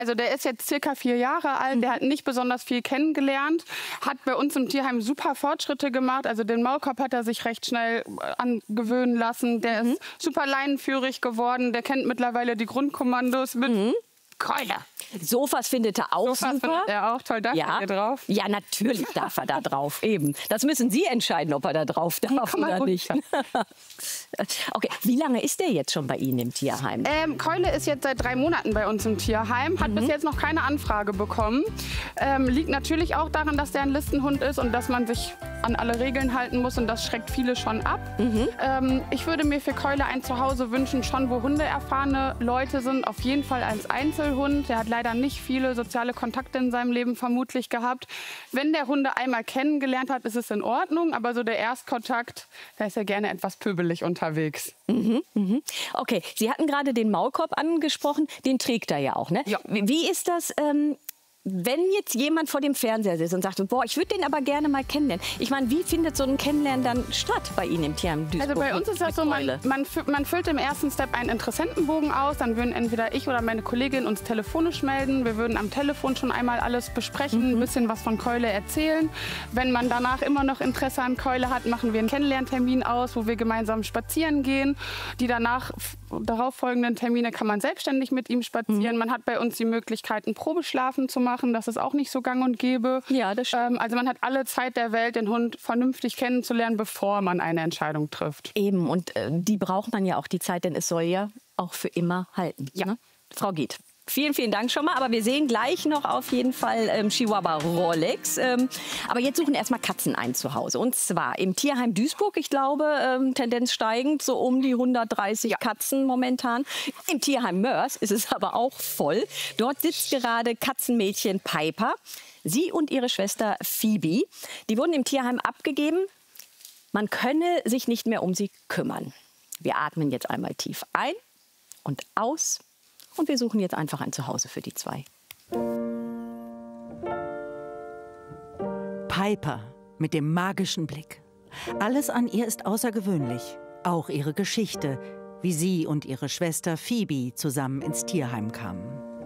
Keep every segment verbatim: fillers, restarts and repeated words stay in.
Also der ist jetzt circa vier Jahre alt, der hat nicht besonders viel kennengelernt, hat bei uns im Tierheim super Fortschritte gemacht. Also den Maulkorb hat er sich recht schnell angewöhnen lassen. Der mhm. ist super leinenführig geworden, der kennt mittlerweile die Grundkommandos mit mhm. Keule. Sofas findet er auch Sofas super. Findet er auch toll, darf ja. er hier drauf? Ja, natürlich darf er da drauf, eben. Das müssen Sie entscheiden, ob er da drauf darf oder nicht. Okay, wie lange ist der jetzt schon bei Ihnen im Tierheim? Ähm, Keule ist jetzt seit drei Monaten bei uns im Tierheim, hat mhm. bis jetzt noch keine Anfrage bekommen. Ähm, liegt natürlich auch daran, dass der ein Listenhund ist und dass man sich an alle Regeln halten muss und das schreckt viele schon ab. Mhm. Ähm, ich würde mir für Keule ein Zuhause wünschen, schon wo hundeerfahrene Leute sind, auf jeden Fall als Einzelhund. Der hat leider nicht viele soziale Kontakte in seinem Leben vermutlich gehabt. Wenn der Hunde einmal kennengelernt hat, ist es in Ordnung, aber so der Erstkontakt, da ist er gerne etwas pöbelig unterwegs. Mhm, mhm. Okay, Sie hatten gerade den Maulkorb angesprochen, den trägt er ja auch, ne? Ja. Wie ist das? Ähm Wenn jetzt jemand vor dem Fernseher sitzt und sagt, boah, ich würde den aber gerne mal kennenlernen. Ich meine, wie findet so ein Kennenlernen dann statt bei Ihnen im Tierheim Duisburg? Also bei uns ist das so, man, man, man füllt im ersten Step einen Interessentenbogen aus. Dann würden entweder ich oder meine Kollegin uns telefonisch melden. Wir würden am Telefon schon einmal alles besprechen, mhm. ein bisschen was von Keule erzählen. Wenn man danach immer noch Interesse an Keule hat, machen wir einen Kennenlerntermin aus, wo wir gemeinsam spazieren gehen. Die danach darauffolgenden Termine kann man selbstständig mit ihm spazieren. Mhm. Man hat bei uns die Möglichkeit, einen Probeschlafen zu machen. Das ist auch nicht so gang und gäbe. Ja, das stimmt. Ähm, also man hat alle Zeit der Welt, den Hund vernünftig kennenzulernen, bevor man eine Entscheidung trifft. Eben, und äh, die braucht man ja auch, die Zeit, denn es soll ja auch für immer halten. Ja. Ne? Frau Gieth. Vielen, vielen Dank schon mal. Aber wir sehen gleich noch auf jeden Fall ähm, Chihuahua Rolex. Ähm, aber jetzt suchen erstmal Katzen ein zu Hause. Und zwar im Tierheim Duisburg, ich glaube, ähm, Tendenz steigend, so um die hundertdreißig ja. Katzen momentan. Im Tierheim Moers ist es aber auch voll. Dort sitzt gerade Katzenmädchen Piper. Sie und ihre Schwester Phoebe, die wurden im Tierheim abgegeben. Man könne sich nicht mehr um sie kümmern. Wir atmen jetzt einmal tief ein und aus. Und wir suchen jetzt einfach ein Zuhause für die zwei. Piper mit dem magischen Blick. Alles an ihr ist außergewöhnlich. Auch ihre Geschichte, wie sie und ihre Schwester Phoebe zusammen ins Tierheim kamen.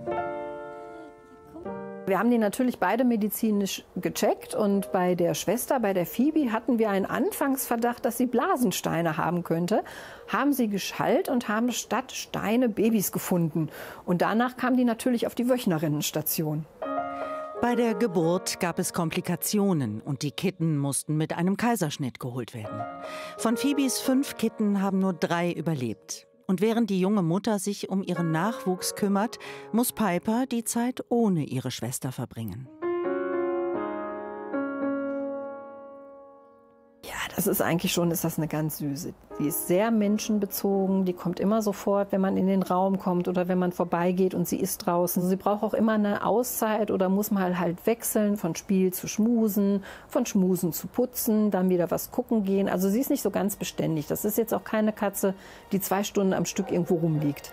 Wir haben die natürlich beide medizinisch gecheckt und bei der Schwester, bei der Phoebe, hatten wir einen Anfangsverdacht, dass sie Blasensteine haben könnte. Haben sie geschallt und haben statt Steine Babys gefunden. Und danach kam die natürlich auf die Wöchnerinnenstation. Bei der Geburt gab es Komplikationen und die Kitten mussten mit einem Kaiserschnitt geholt werden. Von Phoebes fünf Kitten haben nur drei überlebt. Und während die junge Mutter sich um ihren Nachwuchs kümmert, muss Piper die Zeit ohne ihre Schwester verbringen. Ja, das ist eigentlich schon, ist das eine ganz süße. Die ist sehr menschenbezogen, die kommt immer sofort, wenn man in den Raum kommt oder wenn man vorbeigeht und sie ist draußen. Sie braucht auch immer eine Auszeit oder muss mal halt wechseln von Spiel zu Schmusen, von Schmusen zu putzen, dann wieder was gucken gehen. Also sie ist nicht so ganz beständig. Das ist jetzt auch keine Katze, die zwei Stunden am Stück irgendwo rumliegt.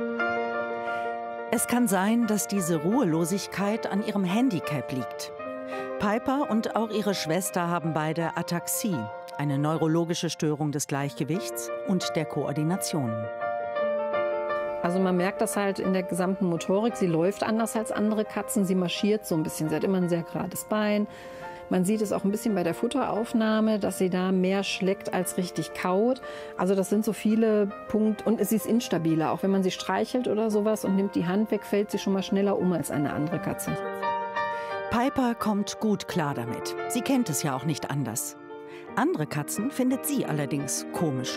Es kann sein, dass diese Ruhelosigkeit an ihrem Handicap liegt. Piper und auch ihre Schwester haben beide Ataxie, eine neurologische Störung des Gleichgewichts und der Koordination. Also man merkt das halt in der gesamten Motorik. Sie läuft anders als andere Katzen, sie marschiert so ein bisschen, sie hat immer ein sehr gerades Bein. Man sieht es auch ein bisschen bei der Futteraufnahme, dass sie da mehr schleckt als richtig kaut. Also das sind so viele Punkte. Und sie ist instabiler. Auch wenn man sie streichelt oder sowas und nimmt die Hand weg, fällt sie schon mal schneller um als eine andere Katze. Piper kommt gut klar damit. Sie kennt es ja auch nicht anders. Andere Katzen findet sie allerdings komisch.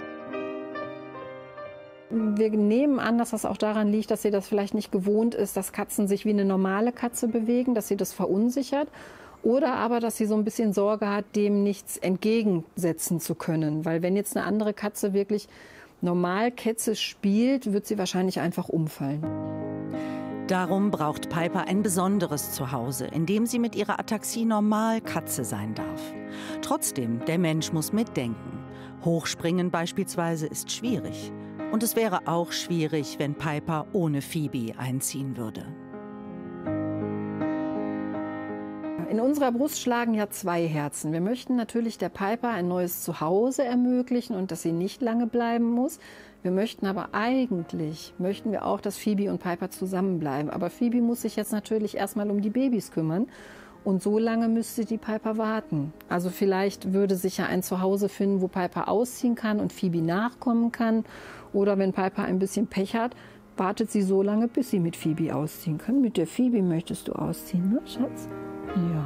Wir nehmen an, dass das auch daran liegt, dass sie das vielleicht nicht gewohnt ist, dass Katzen sich wie eine normale Katze bewegen, dass sie das verunsichert. Oder aber, dass sie so ein bisschen Sorge hat, dem nichts entgegensetzen zu können. Weil wenn jetzt eine andere Katze wirklich normal Kätze spielt, wird sie wahrscheinlich einfach umfallen. Darum braucht Piper ein besonderes Zuhause, in dem sie mit ihrer Ataxie normal Katze sein darf. Trotzdem, der Mensch muss mitdenken. Hochspringen beispielsweise ist schwierig. Und es wäre auch schwierig, wenn Piper ohne Phoebe einziehen würde. in unserer Brust schlagen ja zwei Herzen. Wir möchten natürlich der Piper ein neues Zuhause ermöglichen und dass sie nicht lange bleiben muss. Wir möchten aber eigentlich, möchten wir auch, dass Phoebe und Piper zusammenbleiben. Aber Phoebe muss sich jetzt natürlich erstmal um die Babys kümmern. Und so lange müsste die Piper warten. Also vielleicht würde sich ja ein Zuhause finden, wo Piper ausziehen kann und Phoebe nachkommen kann. Oder wenn Piper ein bisschen Pech hat, wartet sie so lange, bis sie mit Phoebe ausziehen kann. Mit der Phoebe möchtest du ausziehen, ne, Schatz? Ja.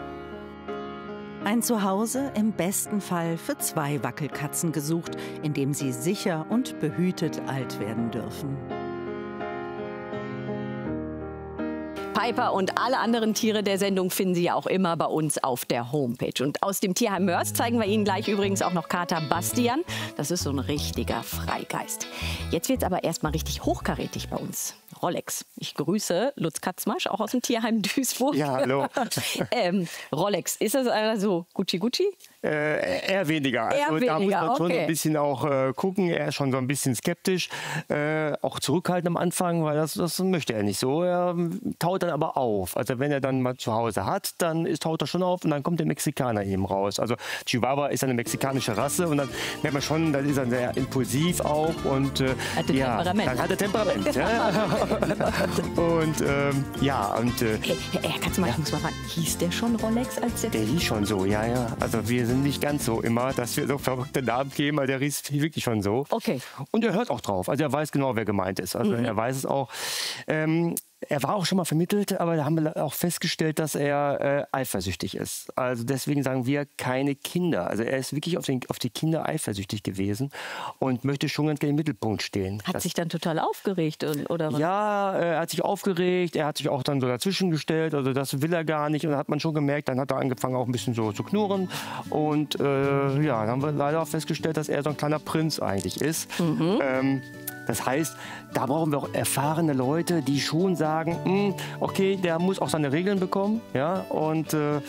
Ein Zuhause im besten Fall für zwei Wackelkatzen gesucht, in dem sie sicher und behütet alt werden dürfen. Piper und alle anderen Tiere der Sendung finden Sie ja auch immer bei uns auf der Homepage. Und aus dem Tierheim Moers zeigen wir Ihnen gleich übrigens auch noch Kater Bastian. Das ist so ein richtiger Freigeist. Jetzt wird es aber erstmal richtig hochkarätig bei uns. Rolex. Ich grüße Lutz Katzmarsch, auch aus dem Tierheim Duisburg. Ja, hallo. ähm, Rolex, ist das also Gucci Gucci? Äh, eher weniger. Also Eher da weniger, muss man schon okay. ein bisschen auch äh, gucken. Er ist schon so ein bisschen skeptisch, äh, auch zurückhaltend am Anfang, weil das, das möchte er nicht so. Er taut dann aber auf. Also wenn er dann mal zu Hause hat, dann ist, taut er schon auf und dann kommt der Mexikaner eben raus. Also Chihuahua ist eine mexikanische Rasse und dann merkt man schon, dann ist er sehr impulsiv auch und äh, Hat ja, Temperament. dann hat er Temperament. Ja. Und ähm, ja, und äh, Hey, Herr Katzmarsch, ich muss mal fragen, hieß der schon Rolex als der? der hieß schon so, ja, ja. Also wir sind nicht ganz so immer, dass wir so verrückte Namen geben, aber der hieß wirklich schon so. Okay. Und er hört auch drauf. Also er weiß genau, wer gemeint ist. Also mhm. er weiß es auch. Ähm, Er war auch schon mal vermittelt, aber da haben wir auch festgestellt, dass er äh, eifersüchtig ist. Also deswegen sagen wir keine Kinder. Also er ist wirklich auf, den, auf die Kinder eifersüchtig gewesen und möchte schon ganz gerne im Mittelpunkt stehen. Hat das, sich dann total aufgeregt oder was? Ja, er hat sich aufgeregt, er hat sich auch dann so dazwischen gestellt, also das will er gar nicht. Und dann hat man schon gemerkt, dann hat er angefangen auch ein bisschen so zu knurren. Und äh, ja, dann haben wir leider auch festgestellt, dass er so ein kleiner Prinz eigentlich ist. Mhm. Ähm, Das heißt, da brauchen wir auch erfahrene Leute, die schon sagen, okay, der muss auch seine Regeln bekommen, ja, und äh,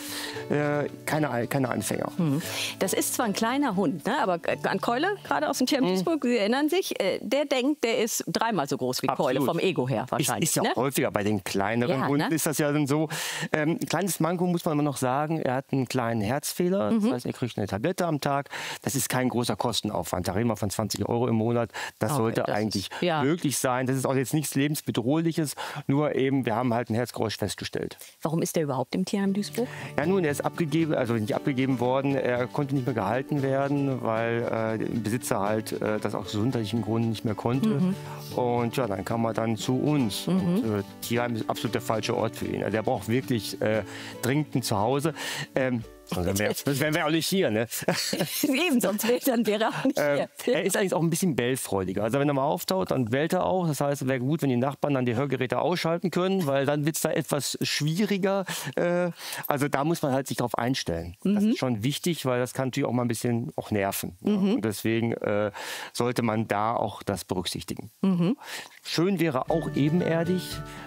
keine, keine Anfänger. Das ist zwar ein kleiner Hund, ne, aber an Keule, gerade aus dem Tierheim Duisburg, Sie erinnern sich, äh, der denkt, der ist dreimal so groß wie Absolut. Keule, vom Ego her wahrscheinlich. Ist, ist ja auch ne? häufiger bei den kleineren Ja, Hunden ne? ist das ja dann so. Ähm, ein kleines Manko muss man immer noch sagen, er hat einen kleinen Herzfehler, mhm. das heißt, er kriegt eine Tablette am Tag. Das ist kein großer Kostenaufwand, da reden wir von zwanzig Euro im Monat. Das Okay, sollte das eigentlich ist, ja. möglich sein. Das ist auch jetzt nichts lebensbedrohliches, nur eben, wir haben halt ein Herzgeräusch festgestellt. Warum ist der überhaupt im Tierheim Duisburg? Ja, nun, er ist abgegeben, also nicht abgegeben worden, er konnte nicht mehr gehalten werden, weil äh, der Besitzer halt äh, das aus gesundheitlichen Gründen nicht mehr konnte. Mhm. Und ja, dann kam er dann zu uns. Mhm. Und äh, Tierheim ist absolut der falsche Ort für ihn. Also er braucht wirklich äh, dringend ein Zuhause. Ähm, Sonst wären wir, wären wir auch nicht hier, ne? Eben, sonst wäre dann wäre er auch nicht äh, hier. Er ist eigentlich auch ein bisschen bellfreudiger. Also wenn er mal auftaucht, dann bellt er auch. Das heißt, es wäre gut, wenn die Nachbarn dann die Hörgeräte ausschalten können, weil dann wird es da etwas schwieriger. Äh, also da muss man halt sich drauf einstellen. Mhm. Das ist schon wichtig, weil das kann natürlich auch mal ein bisschen auch nerven. Mhm. Ja. Und deswegen äh, sollte man da auch das berücksichtigen. Mhm. Schön wäre auch ebenerdig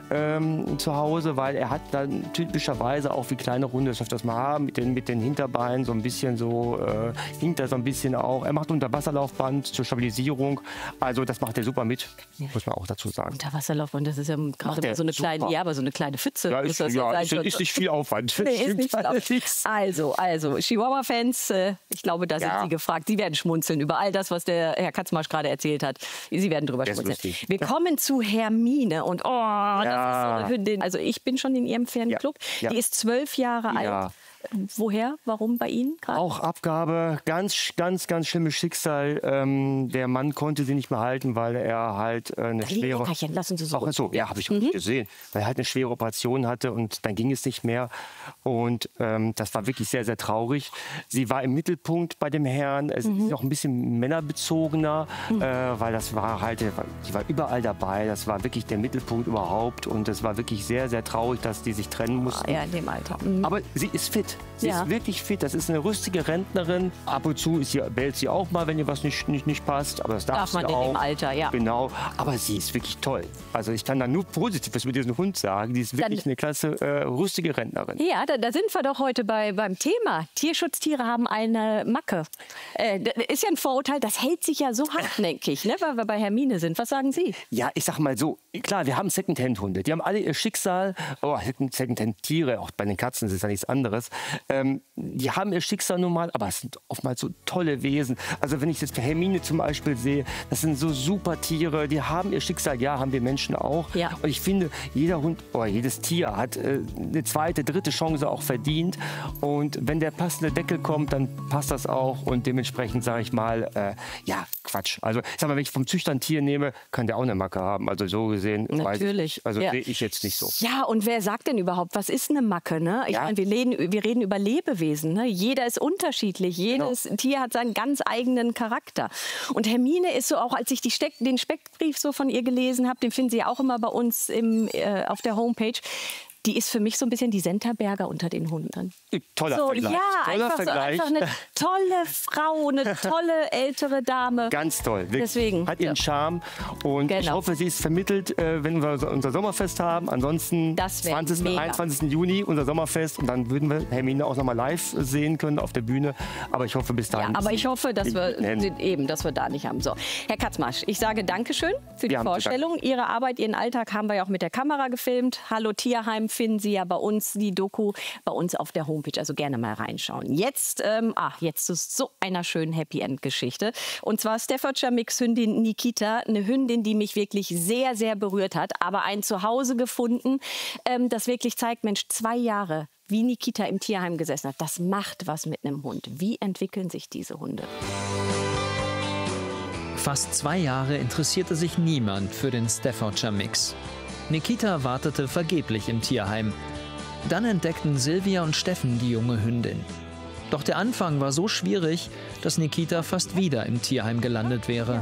ähm, zu Hause, weil er hat dann typischerweise auch wie kleine Hunde das öfters mal haben, mit den, mit den Hinterbeinen so ein bisschen so, äh, hinkt er so ein bisschen auch. Er macht Unterwasserlaufband zur Stabilisierung, also das macht er super mit, muss man auch dazu sagen. Unterwasserlaufband, das ist ja gerade so eine kleine, ja, aber so eine kleine Pfütze. Ja, ist, ja, ist, ist nicht viel Aufwand. Nee, ist nicht viel Aufwand. Also, also Chihuahua-Fans, äh, ich glaube, da sind ja. Sie gefragt. Sie werden schmunzeln über all das, was der Herr Katzmarsch gerade erzählt hat. Sie werden drüber das schmunzeln. Wir kommen zu Hermine und oh, das ja. ist so eine Hündin. Also ich bin schon in Ihrem Fanclub. Ja. Ja. Die ist zwölf Jahre ja. alt. Woher? Warum bei Ihnen gerade? Auch Abgabe, ganz, ganz, ganz schlimmes Schicksal. Ähm, der Mann konnte sie nicht mehr halten, weil er halt äh, eine da schwere... Leckerchen, lassen Sie so. Auch so, ja, habe ich auch mhm. nicht gesehen. Weil er halt eine schwere Operation hatte und dann ging es nicht mehr. Und ähm, das war wirklich sehr, sehr traurig. Sie war im Mittelpunkt bei dem Herrn. Es mhm. ist auch ein bisschen männerbezogener, mhm. äh, weil das war halt, sie war überall dabei. Das war wirklich der Mittelpunkt überhaupt. Und es war wirklich sehr, sehr traurig, dass die sich trennen mussten. Ja, in dem Alter. Mhm. Aber sie ist fit. Sie Ja. ist wirklich fit. Das ist eine rüstige Rentnerin. Ab und zu ist sie, bellt sie auch mal, wenn ihr was nicht, nicht, nicht passt. Aber das darf, Darf man sie in auch. dem Alter, ja. Genau. Aber sie ist wirklich toll. Also ich kann da nur Positives mit diesem Hund sagen. Die ist wirklich Dann- eine klasse, äh, rüstige Rentnerin. Ja, da, da sind wir doch heute bei, beim Thema. Tierschutztiere haben eine Macke. Äh, das ist ja ein Vorurteil, das hält sich ja so hartnäckig, ne, weil wir bei Hermine sind. Was sagen Sie? Ja, ich sag mal so, klar, wir haben Secondhand-Hunde. Die haben alle ihr Schicksal, oh, Secondhand-Tiere, auch bei den Katzen ist es ja nichts anderes. Ähm, die haben ihr Schicksal nun mal, aber es sind oftmals so tolle Wesen. Also wenn ich jetzt für Hermine zum Beispiel sehe, das sind so super Tiere, die haben ihr Schicksal, ja, haben wir Menschen auch. Ja. Und ich finde, jeder Hund, oder jedes Tier hat äh, eine zweite, dritte Chance auch verdient. Und wenn der passende Deckel kommt, dann passt das auch. Und dementsprechend sage ich mal, äh, ja, Quatsch. Also ich sag mal, wenn ich vom Züchter ein Tier nehme, kann der auch eine Macke haben. Also so gesehen, weiß Natürlich. ich, also Ja. sehe ich jetzt nicht so. Ja, und wer sagt denn überhaupt, was ist eine Macke? Ne? Ich Ja. meine, wir reden, wir reden über Lebewesen. Ne? Jeder ist unterschiedlich. Jedes Genau. Tier hat seinen ganz eigenen Charakter. Und Hermine ist so auch, als ich die Steck, den Speckbrief so von ihr gelesen habe, den finden Sie auch immer bei uns im, äh, auf der Homepage. Die ist für mich so ein bisschen die Senterberger unter den Hunden. Toller So, Vergleich. ja, Toller einfach, so, Vergleich. einfach eine tolle Frau, eine tolle ältere Dame. Ganz toll. Wirklich. Deswegen, Hat ihren ja. Charme. Und ich Genau. hoffe, sie ist vermittelt, äh, wenn wir so unser Sommerfest haben. Ansonsten Das wär zwanzigsten mega. einundzwanzigsten Juni unser Sommerfest. Und dann würden wir Hermine auch noch mal live sehen können auf der Bühne. Aber ich hoffe, bis dahin. Ja, aber ich hoffe, dass wir Nennen. eben, dass wir da nicht haben. So, Herr Katzmarsch, ich sage Dankeschön für die Wir haben zu Vorstellung. Ihre Arbeit, Ihren Alltag haben wir ja auch mit der Kamera gefilmt. Hallo Tierheim finden Sie ja bei uns, die Doku bei uns auf der Homepage. Also gerne mal reinschauen. Jetzt, ähm, ah, jetzt ist so einer schönen Happy End Geschichte. Und zwar Staffordshire Mix Hündin Nikita, eine Hündin, die mich wirklich sehr, sehr berührt hat, aber ein Zuhause gefunden, ähm, das wirklich zeigt, Mensch, zwei Jahre wie Nikita im Tierheim gesessen hat, das macht was mit einem Hund. Wie entwickeln sich diese Hunde? Fast zwei Jahre interessierte sich niemand für den Staffordshire Mix. Nikita wartete vergeblich im Tierheim. Dann entdeckten Silvia und Steffen die junge Hündin. Doch der Anfang war so schwierig, dass Nikita fast wieder im Tierheim gelandet wäre.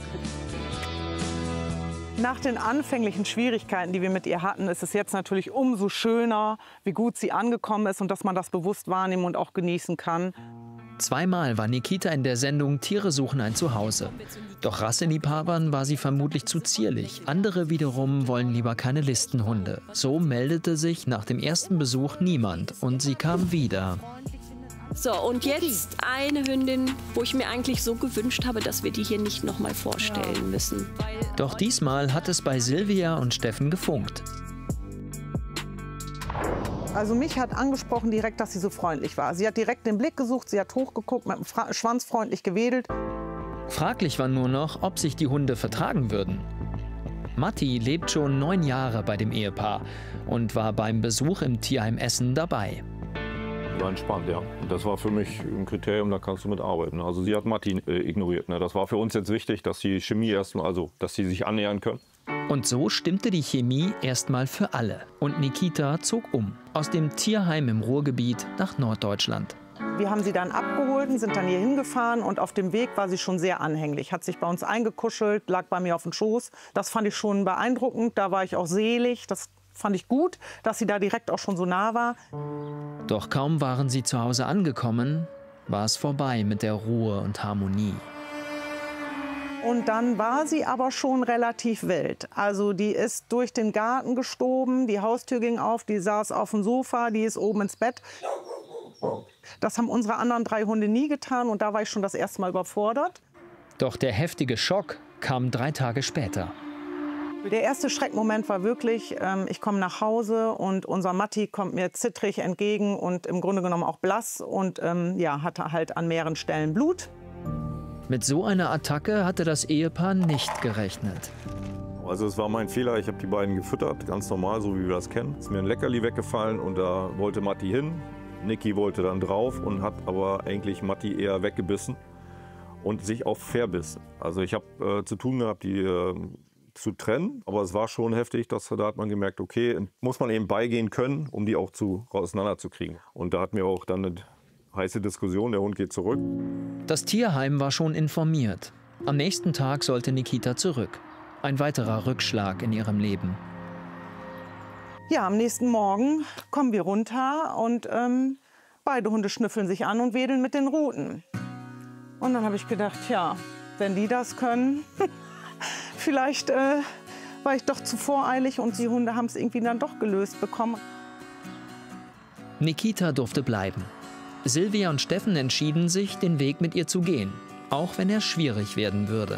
Nach den anfänglichen Schwierigkeiten, die wir mit ihr hatten, ist es jetzt natürlich umso schöner, wie gut sie angekommen ist und dass man das bewusst wahrnehmen und auch genießen kann. Zweimal war Nikita in der Sendung Tiere suchen ein Zuhause. Doch Rasseliebhabern war sie vermutlich zu zierlich. Andere wiederum wollen lieber keine Listenhunde. So meldete sich nach dem ersten Besuch niemand und sie kam wieder. So, und jetzt eine Hündin, wo ich mir eigentlich so gewünscht habe, dass wir die hier nicht noch mal vorstellen müssen. Doch diesmal hat es bei Silvia und Steffen gefunkt. Also mich hat angesprochen direkt, dass sie so freundlich war. Sie hat direkt den Blick gesucht, sie hat hochgeguckt, mit dem Fra- Schwanz freundlich gewedelt. Fraglich war nur noch, ob sich die Hunde vertragen würden. Matti lebt schon neun Jahre bei dem Ehepaar und war beim Besuch im Tierheim Essen dabei. War entspannt, ja. Das war für mich ein Kriterium, da kannst du mit arbeiten. Also sie hat Matti äh, ignoriert. Ne? Das war für uns jetzt wichtig, dass die Chemie erstmal, also dass sie sich annähern können. Und so stimmte die Chemie erstmal für alle. Und Nikita zog um. Aus dem Tierheim im Ruhrgebiet nach Norddeutschland. Wir haben sie dann abgeholt und sind dann hier hingefahren und auf dem Weg war sie schon sehr anhänglich. Hat sich bei uns eingekuschelt, lag bei mir auf dem Schoß. Das fand ich schon beeindruckend, da war ich auch selig. Das fand ich gut, dass sie da direkt auch schon so nah war. Doch kaum waren sie zu Hause angekommen, war es vorbei mit der Ruhe und Harmonie. Und dann war sie aber schon relativ wild. Also die ist durch den Garten gestoben, die Haustür ging auf, die saß auf dem Sofa, die ist oben ins Bett. Das haben unsere anderen drei Hunde nie getan und da war ich schon das erste Mal überfordert. Doch der heftige Schock kam drei Tage später. Der erste Schreckmoment war wirklich, ähm, ich komme nach Hause und unser Matti kommt mir zittrig entgegen und im Grunde genommen auch blass und ähm, ja, hatte halt an mehreren Stellen Blut. Mit so einer Attacke hatte das Ehepaar nicht gerechnet. Also es war mein Fehler, ich habe die beiden gefüttert, ganz normal, so wie wir das kennen. Ist mir ein Leckerli weggefallen und da wollte Matti hin. Niki wollte dann drauf und hat aber eigentlich Matti eher weggebissen und sich auch verbissen. Also ich habe äh, zu tun gehabt, die äh, zu trennen, aber es war schon heftig, dass, da hat man gemerkt, okay, muss man eben beigehen können, um die auch zu, auseinanderzukriegen. Und da hatten wir auch dann eine heiße Diskussion, der Hund geht zurück. Das Tierheim war schon informiert. Am nächsten Tag sollte Nikita zurück. Ein weiterer Rückschlag in ihrem Leben. Ja, am nächsten Morgen kommen wir runter und ähm, Beide Hunde schnüffeln sich an und wedeln mit den Ruten. Und dann habe ich gedacht, ja, wenn die das können, vielleicht äh, war ich doch zu voreilig und die Hunde haben es irgendwie dann doch gelöst bekommen. Nikita durfte bleiben. Silvia und Steffen entschieden sich, den Weg mit ihr zu gehen, auch wenn er schwierig werden würde.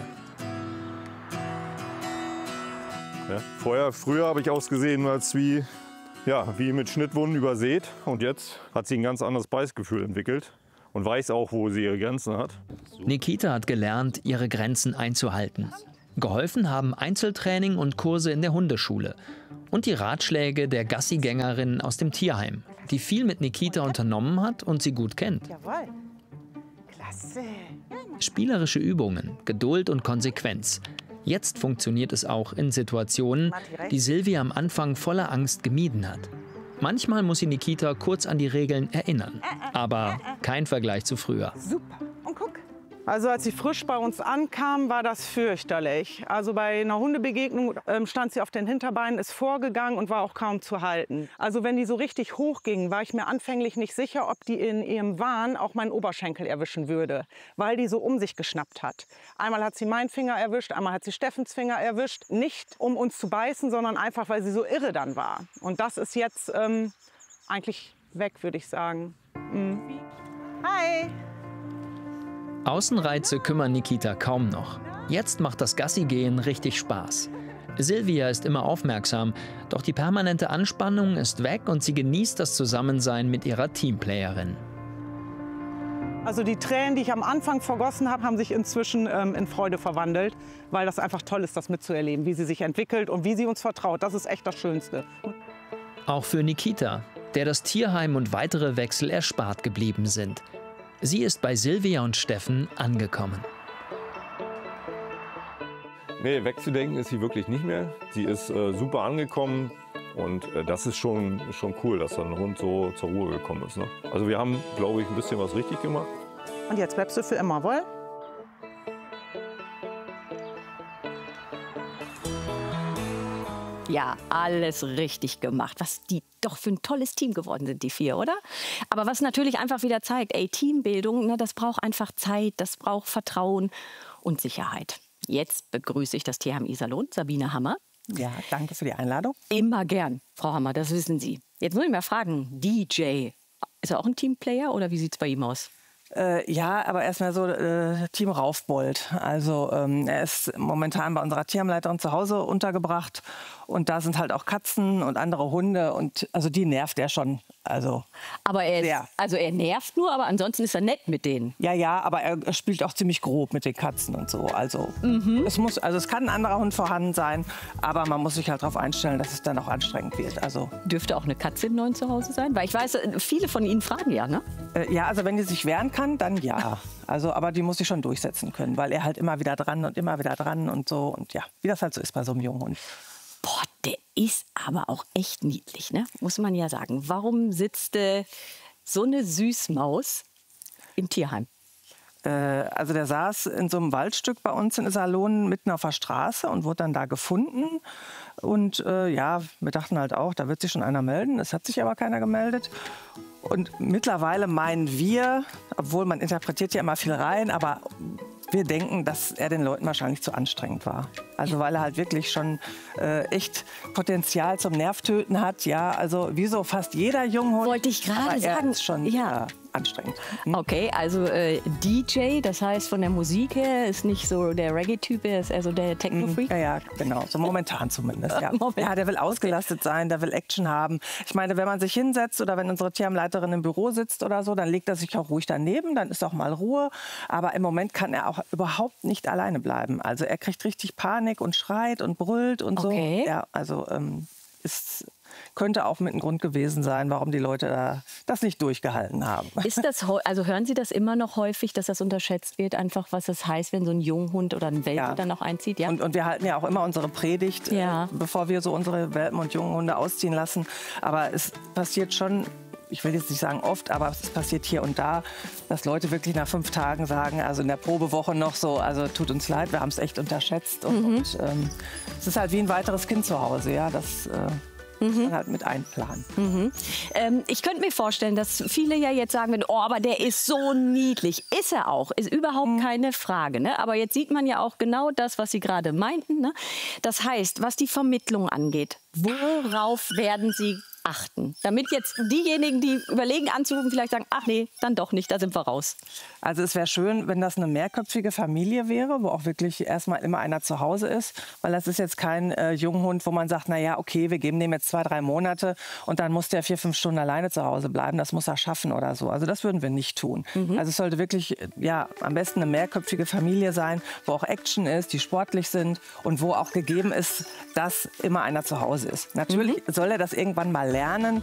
Ja, vorher, früher habe ich ausgesehen als wie, ja, wie mit Schnittwunden übersät. Und jetzt hat sie ein ganz anderes Beißgefühl entwickelt und weiß auch, wo sie ihre Grenzen hat. Nikita hat gelernt, ihre Grenzen einzuhalten. Geholfen haben Einzeltraining und Kurse in der Hundeschule und die Ratschläge der Gassigängerin aus dem Tierheim, die viel mit Nikita unternommen hat und sie gut kennt. Jawohl. Klasse. Spielerische Übungen, Geduld und Konsequenz. Jetzt funktioniert es auch in Situationen, die Silvia am Anfang voller Angst gemieden hat. Manchmal muss sie Nikita kurz an die Regeln erinnern, aber kein Vergleich zu früher. Super. Und guck. Also als sie frisch bei uns ankam, war das fürchterlich. Also bei einer Hundebegegnung ähm, stand sie auf den Hinterbeinen, ist vorgegangen und war auch kaum zu halten. Also wenn die so richtig hoch ging, war ich mir anfänglich nicht sicher, ob die in ihrem Wahn auch meinen Oberschenkel erwischen würde, weil die so um sich geschnappt hat. Einmal hat sie meinen Finger erwischt, einmal hat sie Steffens Finger erwischt. Nicht um uns zu beißen, sondern einfach, weil sie so irre dann war. Und das ist jetzt ähm, eigentlich weg, würde ich sagen. Mhm. Hi! Außenreize kümmern Nikita kaum noch. Jetzt macht das Gassigehen richtig Spaß. Silvia ist immer aufmerksam, doch die permanente Anspannung ist weg und sie genießt das Zusammensein mit ihrer Teamplayerin. Also die Tränen, die ich am Anfang vergossen habe, haben sich inzwischen ähm, in Freude verwandelt, weil das einfach toll ist, das mitzuerleben, wie sie sich entwickelt und wie sie uns vertraut. Das ist echt das Schönste. Auch für Nikita, der das Tierheim und weitere Wechsel erspart geblieben sind. Sie ist bei Silvia und Steffen angekommen. Nee, wegzudenken ist sie wirklich nicht mehr. Sie ist äh, super angekommen und äh, das ist schon, schon cool, dass dann ein Hund so zur Ruhe gekommen ist. Ne? Also wir haben, glaube ich, ein bisschen was richtig gemacht. Und jetzt bleibst du für immer, wohl? Ja, alles richtig gemacht. Was die doch für ein tolles Team geworden sind, die vier, oder? Aber was natürlich einfach wieder zeigt, ey, Teambildung, ne, das braucht einfach Zeit, das braucht Vertrauen und Sicherheit. Jetzt begrüße ich das Tierheim Iserlohn, Sabine Hammer. Ja, danke für die Einladung. Immer gern, Frau Hammer, das wissen Sie. Jetzt muss ich mal fragen, D J, ist er auch ein Teamplayer oder wie sieht es bei ihm aus? Äh, ja, aber erstmal so äh, Team Raufbold. Also ähm, er ist momentan bei unserer Tierheimleiterin zu Hause untergebracht und da sind halt auch Katzen und andere Hunde und also die nervt er schon. Also, aber er, ist, sehr. also er nervt nur, aber ansonsten ist er nett mit denen. Ja, ja, aber er, er spielt auch ziemlich grob mit den Katzen und so. Also, mhm. es muss, also es kann ein anderer Hund vorhanden sein, aber man muss sich halt darauf einstellen, dass es dann auch anstrengend wird. Also, dürfte auch eine Katze im neuen Zuhause sein? Weil ich weiß, viele von Ihnen fragen ja, ne? Äh, ja, also wenn die sich wehren kann, dann ja. Also, aber die muss sich schon durchsetzen können, weil er halt immer wieder dran und immer wieder dran und so. Und ja, wie das halt so ist bei so einem jungen Hund. Boah, der ist aber auch echt niedlich, ne? Muss man ja sagen. Warum sitzt äh, so eine Süßmaus im Tierheim? Äh, also der saß in so einem Waldstück bei uns in Iserlohn mitten auf der Straße und wurde dann da gefunden. Und äh, ja, wir dachten halt auch, da wird sich schon einer melden. Es hat sich aber keiner gemeldet. Und mittlerweile meinen wir, obwohl man interpretiert ja immer viel rein, aber wir denken, dass er den Leuten wahrscheinlich zu anstrengend war. Also weil er halt wirklich schon äh, echt Potenzial zum Nervtöten hat. Ja, also wie so fast jeder Junghund. Wollte ich gerade sagen. Ist schon ja. äh, anstrengend. Hm? Okay, also äh, D J, das heißt von der Musik her, ist nicht so der Reggae-Typ, er ist eher so der Techno-Freak? Ja, ja, genau. So momentan zumindest. Ja. Moment. Ja, der will ausgelastet sein, der will Action haben. Ich meine, wenn man sich hinsetzt oder wenn unsere Tierheimleiterin im Büro sitzt oder so, dann legt er sich auch ruhig daneben, dann ist auch mal Ruhe. Aber im Moment kann er auch überhaupt nicht alleine bleiben. Also er kriegt richtig Panik und schreit und brüllt und okay. so. Ja, also ähm, ist, könnte auch mit ein Grund gewesen sein, warum die Leute da das nicht durchgehalten haben. Ist das, also hören Sie das immer noch häufig, dass das unterschätzt wird, einfach was das heißt, wenn so ein Junghund oder ein Welpe ja. dann noch einzieht? Ja? Und, und wir halten ja auch immer unsere Predigt, ja. äh, bevor wir so unsere Welpen und Junghunde ausziehen lassen. Aber es passiert schon, ich will jetzt nicht sagen oft, aber es passiert hier und da, dass Leute wirklich nach fünf Tagen sagen, also in der Probewoche noch so, also tut uns leid, wir haben es echt unterschätzt. Und, mhm. und ähm, es ist halt wie ein weiteres Kind zu Hause, ja, das... Äh, Mhm. Muss man halt mit einplanen. Mhm. Ähm, ich könnte mir vorstellen, dass viele ja jetzt sagen, oh, aber der ist so niedlich. Ist er auch, ist überhaupt mhm. keine Frage. Ne? Aber jetzt sieht man ja auch genau das, was Sie gerade meinten. Ne? Das heißt, was die Vermittlung angeht, worauf werden Sie achten? Damit jetzt diejenigen, die überlegen anzurufen, vielleicht sagen, ach nee, dann doch nicht, da sind wir raus. Also es wäre schön, wenn das eine mehrköpfige Familie wäre, wo auch wirklich erstmal immer einer zu Hause ist. Weil das ist jetzt kein äh, Junghund, wo man sagt, na ja, okay, wir geben dem jetzt zwei, drei Monate und dann muss der vier, fünf Stunden alleine zu Hause bleiben. Das muss er schaffen oder so. Also das würden wir nicht tun. Mhm. Also es sollte wirklich, ja, am besten eine mehrköpfige Familie sein, wo auch Action ist, die sportlich sind und wo auch gegeben ist, dass immer einer zu Hause ist. Natürlich mhm. soll er das irgendwann mal lernen,